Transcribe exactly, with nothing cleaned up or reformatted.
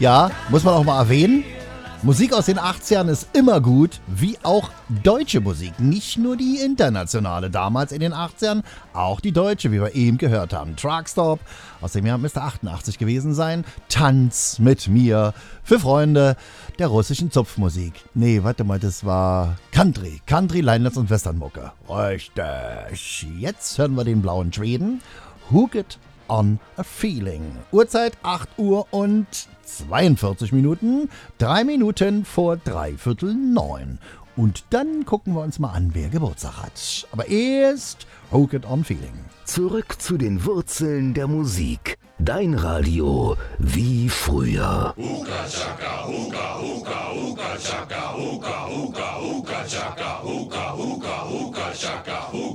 Ja, muss man auch mal erwähnen. Musik aus den achtzigern ist immer gut, wie auch deutsche Musik. Nicht nur die internationale damals in den achtzigern, auch die deutsche, wie wir eben gehört haben. Truckstop, aus dem Jahr müsste achtundachtzig gewesen sein. Tanz mit mir, für Freunde der russischen Zupfmusik. Nee, warte mal, das war Country. Country, Leinwand und Westernmucke. Richtig. Jetzt hören wir den blauen Schweden. Hook It on a Feeling. Uhrzeit acht Uhr und zweiundvierzig Minuten, drei Minuten vor dreiviertel neun. Und dann gucken wir uns mal an, wer Geburtstag hat. Aber erst Hook It on Feeling. Zurück zu den Wurzeln der Musik. Dein Radio wie früher. Hookah chaka, hookah, hookah, hookah chaka, hookah, hookah, hookah chaka, hookah, hookah, hookah chaka, hookah.